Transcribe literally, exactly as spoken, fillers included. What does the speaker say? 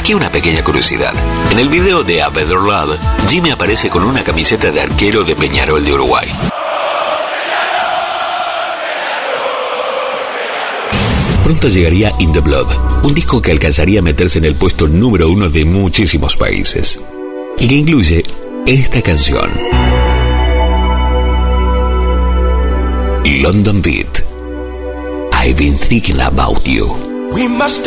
Aquí una pequeña curiosidad. En el video de A Better Love, Jimmy aparece con una camiseta de arquero de Peñarol de Uruguay. Pronto llegaría In the Blood, un disco que alcanzaría a meterse en el puesto número uno de muchísimos países, y que incluye esta canción, London Beat, I've been thinking about you. We must